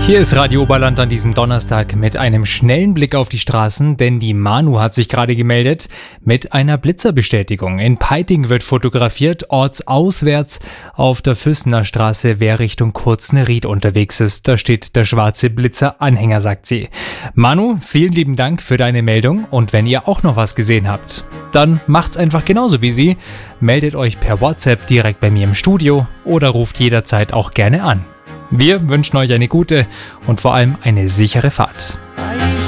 Hier ist Radio Oberland an diesem Donnerstag mit einem schnellen Blick auf die Straßen, denn die Manu hat sich gerade gemeldet mit einer Blitzerbestätigung. In Peiting wird fotografiert, ortsauswärts auf der Füssener Straße, wer Richtung Kurzenried unterwegs ist. Da steht der schwarze Blitzer-Anhänger, sagt sie. Manu, vielen lieben Dank für deine Meldung und wenn ihr auch noch was gesehen habt, dann macht's einfach genauso wie sie. Meldet euch per WhatsApp direkt bei mir im Studio oder ruft jederzeit auch gerne an. Wir wünschen euch eine gute und vor allem eine sichere Fahrt.